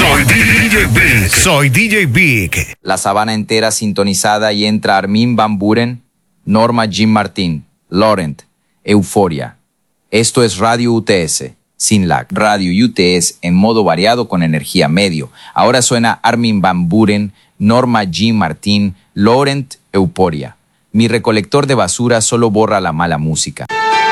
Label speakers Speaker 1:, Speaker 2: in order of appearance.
Speaker 1: Soy DJ Big. Soy DJ Big.
Speaker 2: La sabana entera sintonizada y entra Armin van Buuren, Norma Jean Martin, Laurent, Euforia. Esto es Radio UTS, sin lag. Radio UTS en modo variado con energía medio. Ahora suena Armin van Buuren, Norma Jean Martin, Laurent, Euforia. Mi recolector de basura solo borra la mala música.